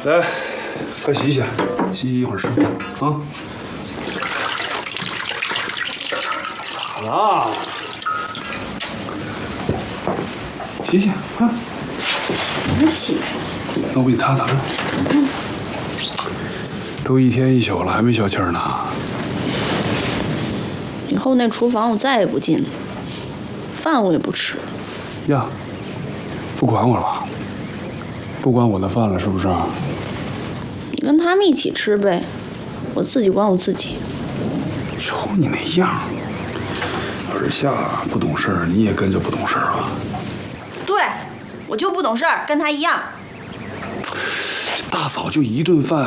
来，快洗洗，一会儿吃饭啊。咋了？洗啊！ 怎么洗？ 那我给你擦擦。都一天一宿了，还没消气儿呢。 以后那厨房我再也不进了，饭我也不吃。 呀，不管我了？不管我的饭了是不是？ 你跟他们一起吃呗，我自己管我自己。 瞅你那样，耳下不懂事儿，你也跟着不懂事儿啊？ 对，我就不懂事儿，跟他一样。 大嫂就一顿饭。